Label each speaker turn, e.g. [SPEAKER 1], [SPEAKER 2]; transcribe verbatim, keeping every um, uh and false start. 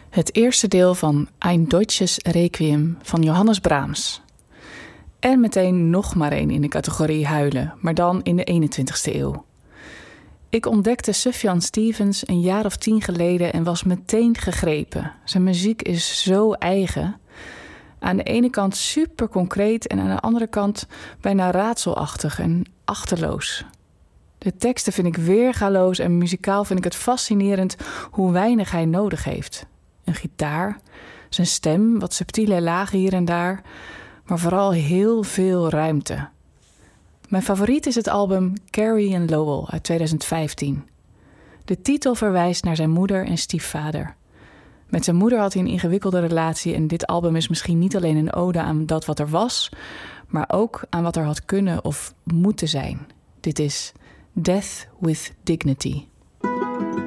[SPEAKER 1] Het eerste deel van Ein Deutsches Requiem van Johannes Brahms. En meteen nog maar één in de categorie huilen, maar dan in de eenentwintigste eeuw. Ik ontdekte Sufjan Stevens een jaar of tien geleden en was meteen gegrepen. Zijn muziek is zo eigen. Aan de ene kant super concreet en aan de andere kant bijna raadselachtig en achterloos. De teksten vind ik weergaloos en muzikaal vind ik het fascinerend hoe weinig hij nodig heeft. Een gitaar, zijn stem, wat subtiele lagen hier en daar, maar vooral heel veel ruimte. Mijn favoriet is het album Carrie and Lowell uit tweeduizend vijftien. De titel verwijst naar zijn moeder en stiefvader. Met zijn moeder had hij een ingewikkelde relatie en dit album is misschien niet alleen een ode aan dat wat er was, maar ook aan wat er had kunnen of moeten zijn. Dit is Death with Dignity.